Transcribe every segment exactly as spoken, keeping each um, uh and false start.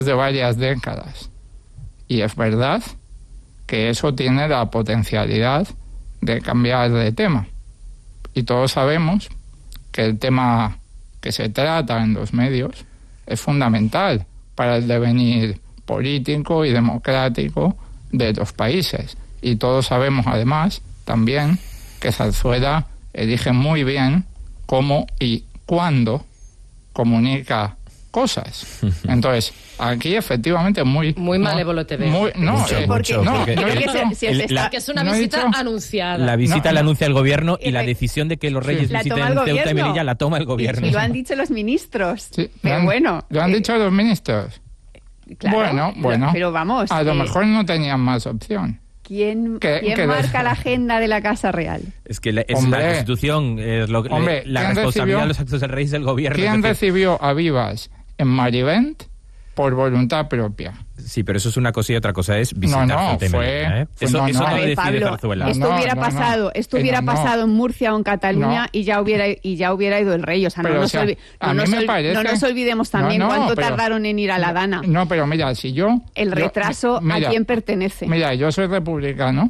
de varias décadas. Y es verdad que eso tiene la potencialidad de cambiar de tema. Y todos sabemos que el tema que se trata en los medios es fundamental para el devenir político y democrático de los países. Y todos sabemos además también que Zarzuela elige muy bien cómo y cuándo comunica cosas. Entonces, aquí efectivamente muy... Muy no, malévolo te veo. Muy, no, mucho, eh, mucho, no, porque no, el- no, Si es, el- la- que es una no he visita dicho- anunciada. La visita No, la no. anuncia el gobierno y la Efe- decisión de que los reyes La visiten toma el Ceuta y gobierno. Melilla la toma el gobierno. Y lo han dicho los ministros. Sí, pero lo han- bueno. ¿Lo han eh, dicho los ministros? claro, bueno, bueno. Pero vamos. A lo eh, mejor no tenían más opción. ¿Quién, que- quién que marca des- la agenda de la Casa Real? Es que la, es Hombre. la Constitución, es lo, Hombre, la ¿quién responsabilidad recibió- de los actos del rey es del gobierno. ¿Quién es decir, recibió a Vivas en Marivent por voluntad propia? sí, pero eso es una cosa y otra cosa es visitar No, no, Ceuta y fue- Melilla, ¿eh? fue- Eso no, eso no. no A lo ver, decide Pablo, Zarzuela. No, esto no, hubiera no, pasado, no. esto hubiera Que no, no. pasado en Murcia o en Cataluña No. y ya hubiera y ya hubiera ido el rey. O sea, no, Pero, nos, o sea, olvi- a no mí nos me ol- parece- no nos olvidemos también No, no, cuánto pero- tardaron en ir a La Dana. No, pero mira, si yo... El yo- retraso, mira, ¿a quién pertenece? Mira, yo soy republicano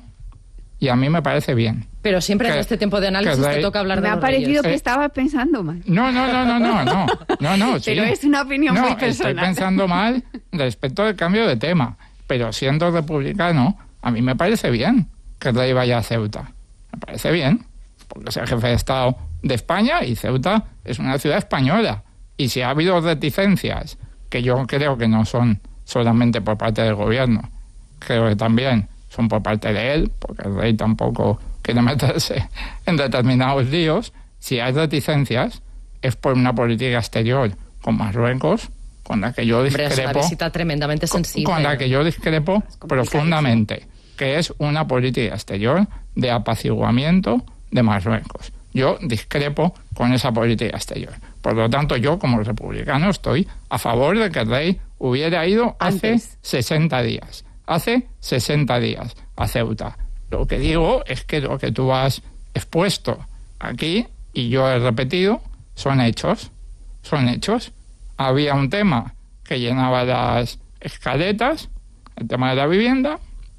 y a mí me parece bien. Pero siempre en Que- este tiempo de análisis que te rey- toca hablar Me de ha los parecido reyes. que Eh, estaba pensando mal. No, no, no, no, no, no, no, no, sí. Pero es una opinión no, muy estoy personal. pensando mal respecto del cambio de tema. Pero siendo republicano, a mí me parece bien que el rey vaya a Ceuta. Me parece bien, porque es el jefe de Estado de España y Ceuta es una ciudad española. Y si ha habido reticencias, que yo creo que no son solamente por parte del gobierno, creo que también son por parte de él, porque el rey tampoco quiere meterse en determinados líos, si hay reticencias es por una política exterior con Marruecos, con la que yo Hombre, es una discrepo, visita tremendamente con, sensible. con la que yo discrepo profundamente, que es una política exterior de apaciguamiento de Marruecos. Yo discrepo con esa política exterior. Por lo tanto, yo como republicano estoy a favor de que el rey hubiera ido hace Antes. sesenta días. Hace sesenta días a Ceuta. Lo que digo es que lo que tú has expuesto aquí, y yo he repetido, son hechos. Son hechos. Había un tema que llenaba las escaletas, el tema de la vivienda,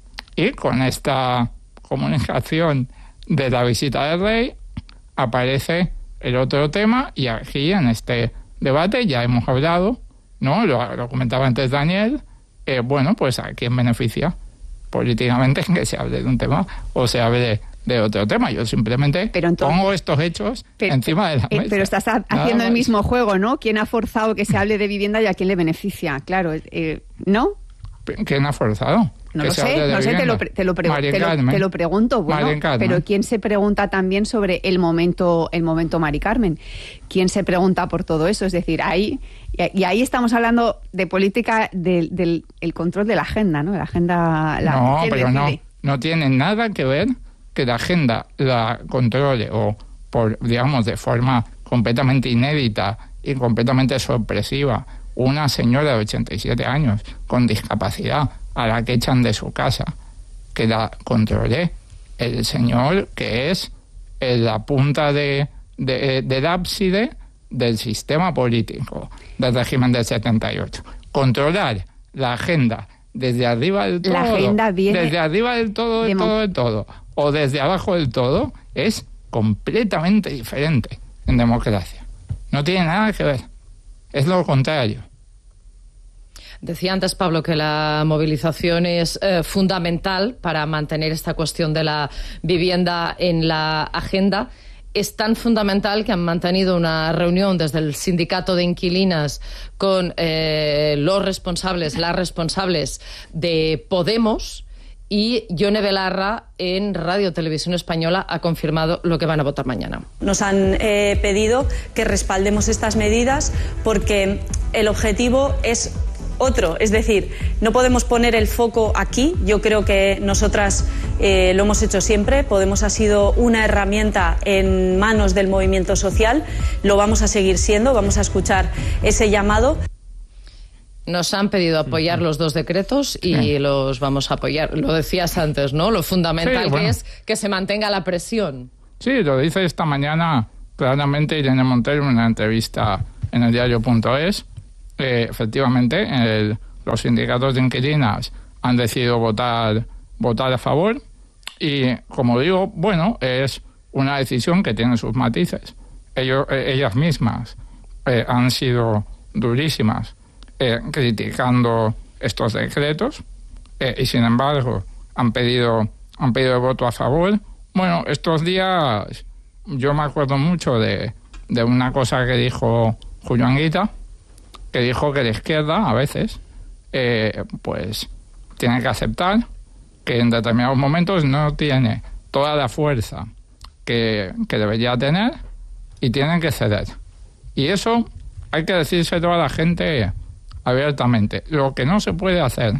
y con esta comunicación de la visita del rey aparece el otro tema, y aquí en este debate ya hemos hablado, ¿no? Lo, lo comentaba antes Daniel, eh, bueno, pues a quién beneficia políticamente que se hable de un tema o se hable de, de otro tema. Yo simplemente Pero entonces- pongo estos hechos Pero, encima de la eh, mesa. pero estás ha- Nada haciendo el más. mismo juego, ¿no? ¿Quién ha forzado que se hable de vivienda y a quién le beneficia? Claro, eh, ¿no? ¿Quién ha forzado? No que lo se sé, hable de no sé, te vivienda? lo, pre- te, lo pre- María te, lo, Carmen. te lo pregunto, bueno, María Carmen. pero ¿quién se pregunta también sobre el momento, el momento Mari Carmen? ¿Quién se pregunta por todo eso? Es decir, ahí, y y ahí estamos hablando de política del, del el control de la agenda, ¿no? La agenda... La, no, ¿quién pero no, decide? no tiene nada que ver que la agenda la controle o, por digamos, de forma completamente inédita y completamente sorpresiva una señora de ochenta y siete años con discapacidad a la que echan de su casa, que la controle el señor que es en la punta de, de, del ábside del sistema político del régimen del setenta y ocho. Controlar la agenda desde arriba del todo, La agenda viene desde arriba del todo, del de todo, del todo, o desde abajo del todo, es completamente diferente en democracia. No tiene nada que ver. Es lo contrario. Decía antes, Pablo, que la movilización es eh, fundamental para mantener esta cuestión de la vivienda en la agenda. Es tan fundamental que han mantenido una reunión desde el sindicato de inquilinas con eh, los responsables, las responsables de Podemos, y Yone Belarra en Radio Televisión Española ha confirmado lo que van a votar mañana. Nos han eh, pedido que respaldemos estas medidas porque el objetivo es otro, es decir, no podemos poner el foco aquí. Yo creo que nosotras eh, lo hemos hecho siempre. Podemos ha sido una herramienta en manos del movimiento social, lo vamos a seguir siendo, vamos a escuchar ese llamado. Nos han pedido apoyar los dos decretos y Sí. los vamos a apoyar. Lo decías antes, ¿no? Lo fundamental Sí, bueno. que es que se mantenga la presión. Sí, lo dice esta mañana claramente Irene Montero en una entrevista en el diario punto es. Eh, efectivamente, el los sindicatos de inquilinas han decidido votar, votar a favor y, como digo, bueno, es una decisión que tiene sus matices. Ellos, eh, ellas mismas eh, han sido durísimas eh, criticando estos decretos eh, y, sin embargo, han pedido, han pedido el voto a favor. Bueno, estos días yo me acuerdo mucho de, de una cosa que dijo Julio Anguita, que dijo que la izquierda, a veces, eh, pues tiene que aceptar que en determinados momentos no tiene toda la fuerza que, que debería tener y tienen que ceder. Y eso hay que decírselo a la gente abiertamente. Lo que no se puede hacer,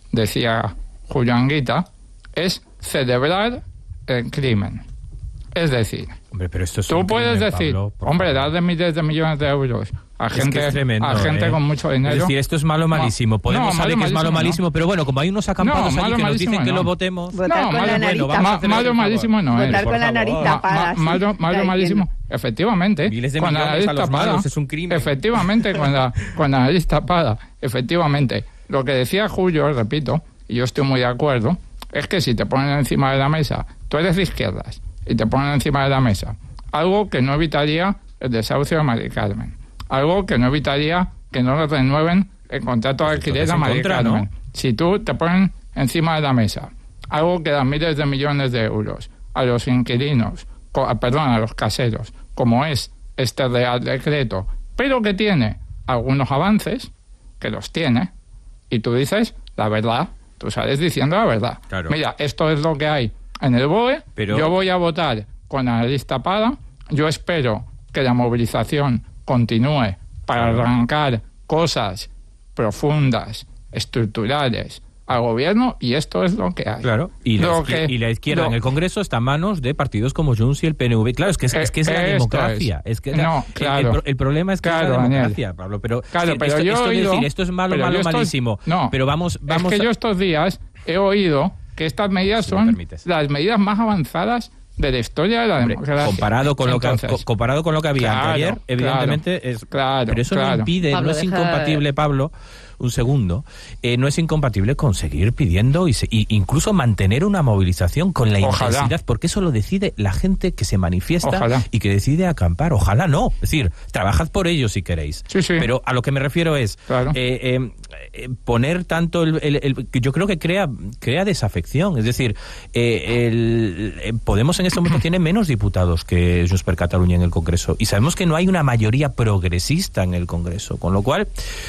decía Julio Anguita, es celebrar el crimen. Es decir, hombre, pero esto es tú un puedes crimen, decir, Pablo, hombre, favor. darle miles de millones de euros a Es gente, que es tremendo, a gente ¿eh? con mucho dinero. Es decir, esto es malo malísimo. Podemos No, saber malo, que es malo malísimo, malísimo, no. pero bueno, como hay unos acampados No, allí malo, que nos dicen malísimo, que no. lo votemos. Votar No, con malo, la bueno, nariz vamos a tapada. hacer malo por malísimo no Votar es. por con la favor. nariz Ma- tapada. Ma- sí. malo, malo Está malísimo, diciendo. efectivamente. Miles de con la millones nariz a los tapada, malos, es un crimen. Efectivamente, con la, con la nariz tapada, efectivamente. Lo que decía Julio, repito, y yo estoy muy de acuerdo, es que si te ponen encima de la mesa, tú eres de izquierdas, y te ponen encima de la mesa algo que no evitaría el desahucio de Mari Carmen, algo que no evitaría que no le renueven el contrato de Pues alquiler entonces a en Mari contra, Carmen. ¿no? Si tú te ponen encima de la mesa algo que da miles de millones de euros a los inquilinos, co- perdón, a los caseros, como es este Real Decreto, pero que tiene algunos avances, que los tiene, y tú dices la verdad, tú sales diciendo la verdad. Claro. Mira, esto es lo que hay en el B O E, Pero- yo voy a votar con la nariz tapada, yo espero que la movilización continúe para arrancar cosas profundas, estructurales al gobierno, y esto es lo que hay. Claro, y la, Lo izquier- que- y la izquierda lo- en el Congreso está en manos de partidos como Junts y el P N V. Claro, es que es, es, que es la Eh, esto democracia. es. Es que No, el- claro. el, pro- el problema es que Claro, es la Daniel. democracia, Pablo. Pero, Claro, sí, pero esto, yo esto he de oído, decir esto es malo, pero malo, yo estos- malísimo. No, pero vamos, vamos es que a- yo estos días he oído que estas medidas Si me son permites. las medidas más avanzadas de la historia de la Hombre, democracia. comparado con lo que Entonces, co- comparado con lo que había claro, ayer, claro, evidentemente es claro, pero eso no claro. impide, Pablo, no es deja- incompatible, Pablo, un segundo, eh, no es incompatible con seguir pidiendo y, se- y incluso mantener una movilización con la Ojalá. intensidad, porque eso lo decide la gente que se manifiesta Ojalá. y que decide acampar. Ojalá no, es decir, trabajad por ello si queréis. Sí, sí. Pero a lo que me refiero es Claro. eh, eh, eh, poner tanto el, el- el- que yo creo que crea crea desafección, es decir, eh, el, eh, Podemos en este momento tiene menos diputados que Junts per Catalunya en el Congreso y sabemos que no hay una mayoría progresista en el Congreso, con lo cual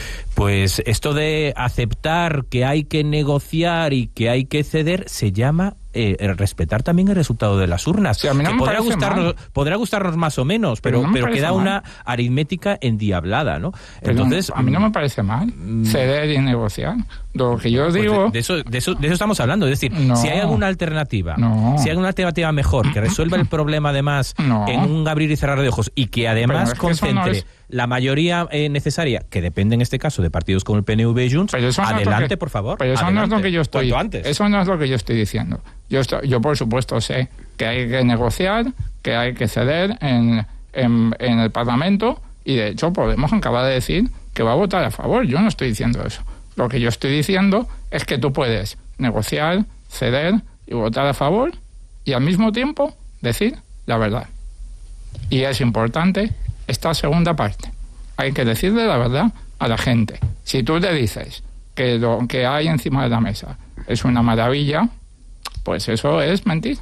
pues esto de aceptar que hay que negociar y que hay que ceder se llama eh, respetar también el resultado de las urnas. Sí, a mí no que me podrá parece gustarnos, mal. podrá gustarnos más o menos, pero, Pero no me pero parece queda mal. una aritmética endiablada, ¿no? pero Entonces, a mí no me parece mal ceder y negociar. Lo que yo pues digo... de, de eso, de, eso, de eso estamos hablando. Es decir, No. si hay alguna alternativa, No. si hay alguna alternativa mejor que resuelva el problema además No. en un abrir y cerrar de ojos y que además Pero es que eso no concentre es- la mayoría eh, necesaria, que depende en este caso de partidos como el P N V y Junts, Pero eso no es lo adelante, que- por favor. Pero eso no es adelante. lo que yo estoy. Cuanto antes. Eso no es lo que yo estoy diciendo. Yo estoy, yo por supuesto sé que hay que negociar, que hay que ceder en, en, en el Parlamento, y de hecho Podemos acaba de decir que va a votar a favor. Yo no estoy diciendo eso. Lo que yo estoy diciendo es que tú puedes negociar, ceder y votar a favor y al mismo tiempo decir la verdad. Y es importante esta segunda parte. Hay que decirle la verdad a la gente. Si tú le dices que lo que hay encima de la mesa es una maravilla, pues eso es mentir.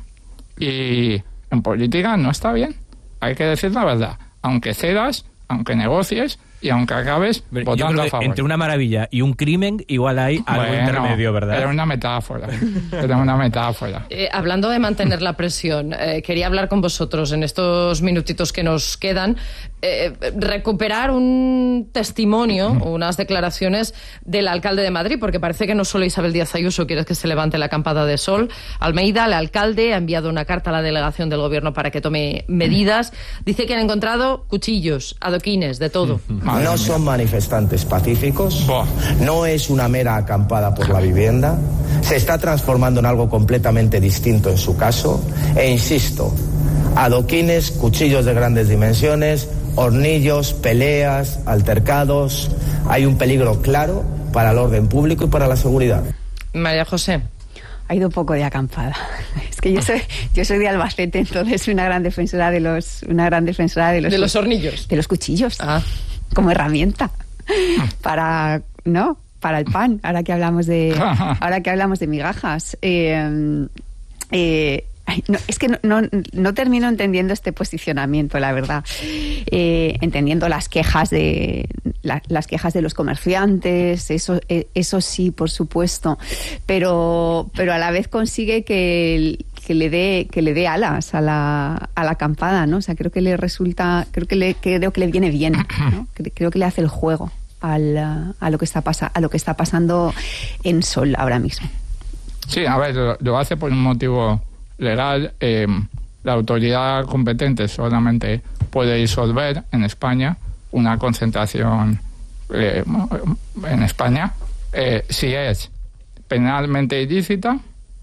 Y en política no está bien. Hay que decir la verdad. Aunque cedas, aunque negocies y aunque acabes Yo votando creo a que favor. entre una maravilla y un crimen igual hay algo Bueno, intermedio, ¿verdad? Era una metáfora. Era una metáfora. Eh, hablando de mantener la presión, eh, quería hablar con vosotros en estos minutitos que nos quedan, eh, recuperar un testimonio, unas declaraciones del alcalde de Madrid, porque parece que no solo Isabel Díaz Ayuso quiere que se levante la acampada de sol. Almeida, el alcalde, ha enviado una carta a la delegación del gobierno para que tome medidas. Dice que han encontrado cuchillos, adoquines, de todo. Madre No mía. son manifestantes pacíficos, Buah. no es una mera acampada por la vivienda, se está transformando en algo completamente distinto en su caso, e insisto, adoquines, cuchillos de grandes dimensiones, hornillos, peleas, altercados, hay un peligro claro para el orden público y para la seguridad. María José. Ha ido poco de acampada. Es que yo soy, yo soy de Albacete, entonces una gran defensora de los, una gran defensora de los, de los hornillos, de los cuchillos, ah. como herramienta para, ¿no? Para el pan. Ahora que hablamos de, ahora que hablamos de migajas. Eh, eh, Ay, no, es que no, no, no termino entendiendo este posicionamiento, la verdad. Eh, entendiendo las quejas de la, las quejas de los comerciantes, eso, eso sí, por supuesto, pero, pero a la vez consigue que, que le dé que le dé alas a la, a la acampada, ¿no? O sea, creo que le resulta, creo que le creo que le viene bien, ¿no? Creo que le hace el juego al, a lo que está pasa, a lo que está pasando en Sol ahora mismo. Sí, a ver, lo, lo hace por un motivo legal. Eh, la autoridad competente solamente puede disolver en España una concentración eh, en España eh, si es penalmente ilícita,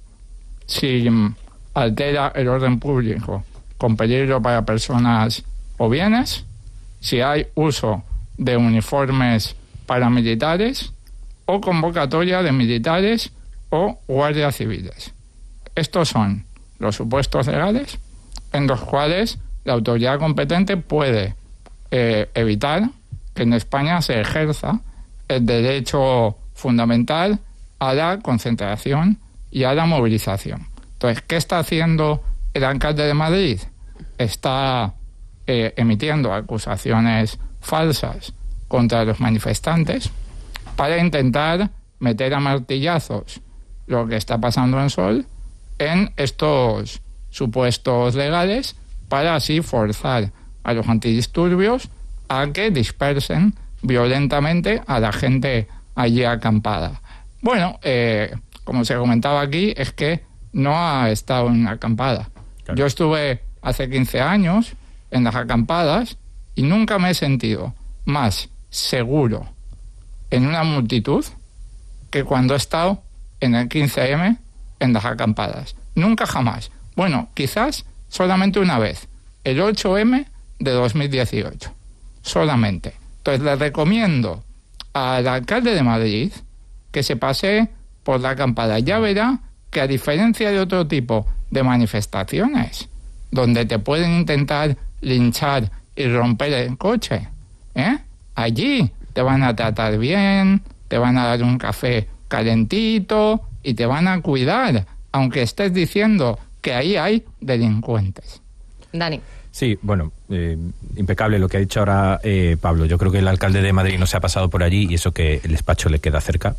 si altera el orden público con peligro para personas o bienes, si hay uso de uniformes paramilitares o convocatoria de militares o guardias civiles. Estos son los supuestos legales en los cuales la autoridad competente puede eh, evitar que en España se ejerza el derecho fundamental a la concentración y a la movilización. Entonces, ¿qué está haciendo el alcalde de Madrid? Está eh, emitiendo acusaciones falsas contra los manifestantes para intentar meter a martillazos lo que está pasando en Sol en estos supuestos legales, para así forzar a los antidisturbios a que dispersen violentamente a la gente allí acampada. Bueno, eh, como se comentaba aquí, es que no ha estado en acampada. Claro. Yo estuve hace quince años en las acampadas y nunca me he sentido más seguro en una multitud que cuando he estado en el quince eme en las acampadas. Nunca jamás. Bueno, quizás solamente una vez, el ocho eme de dos mil dieciocho. Solamente. Entonces le recomiendo al alcalde de Madrid que se pase por la acampada. Ya verá que, a diferencia de otro tipo de manifestaciones, donde te pueden intentar linchar y romper el coche, ¿eh? allí te van a tratar bien, te van a dar un café calentito y te van a cuidar, aunque estés diciendo que ahí hay delincuentes. Dani. Sí, bueno, eh, impecable lo que ha dicho ahora eh, Pablo. Yo creo que el alcalde de Madrid no se ha pasado por allí, y eso que el despacho le queda cerca.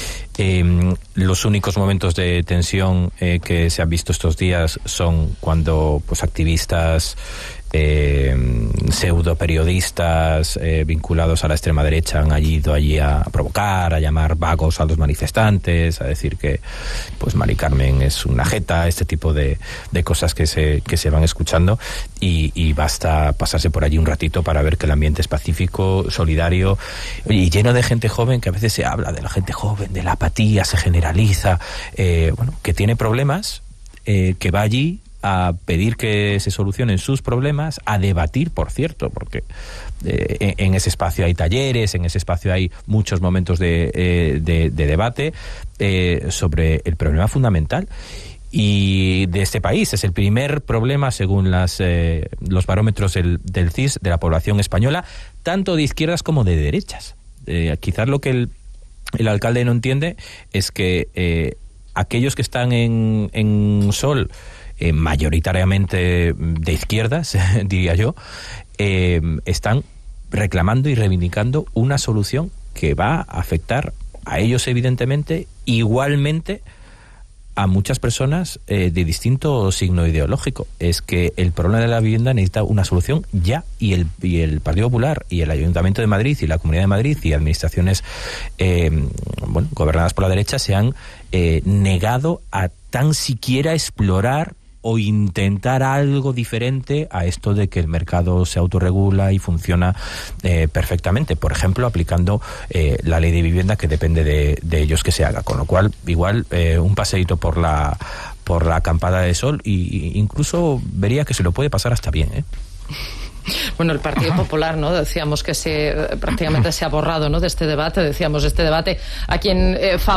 Eh, los únicos momentos de tensión eh, que se han visto estos días son cuando pues activistas, eh, pseudo periodistas eh, vinculados a la extrema derecha han ido allí a provocar, a llamar vagos a los manifestantes, a decir que pues Mari Carmen es una jeta, este tipo de, de cosas que se, que se van escuchando, y, y basta pasarse por allí un ratito para ver que el ambiente es pacífico, solidario, y lleno de gente joven, que a veces se habla de la gente joven, de la apatía, se generaliza, eh, bueno, que tiene problemas, eh, que va allí a pedir que se solucionen sus problemas, a debatir, por cierto, porque eh, en, en ese espacio hay talleres, en ese espacio hay muchos momentos de, eh, de, de debate eh, sobre el problema fundamental y de este país. Es el primer problema, según las eh, los barómetros del, del C I S, de la población española, tanto de izquierdas como de derechas. Eh, quizás lo que el, el alcalde no entiende es que eh, aquellos que están en, en Sol, Eh, mayoritariamente de izquierdas, diría yo, eh, están reclamando y reivindicando una solución que va a afectar a ellos, evidentemente, igualmente a muchas personas eh, de distinto signo ideológico. Es que el problema de la vivienda necesita una solución ya, y el, y el Partido Popular y el Ayuntamiento de Madrid y la Comunidad de Madrid y administraciones eh, bueno, gobernadas por la derecha se han eh, negado a tan siquiera explorar o intentar algo diferente a esto de que el mercado se autorregula y funciona eh, perfectamente, por ejemplo aplicando eh, la ley de vivienda, que depende de, de ellos que se haga, con lo cual igual eh, un paseíto por la por la acampada de Sol, y, y incluso vería que se lo puede pasar hasta bien, ¿eh? Bueno, el Partido Popular, ¿no? Decíamos que se prácticamente se ha borrado, ¿no?, de este debate. Decíamos, este debate a quien eh, favorece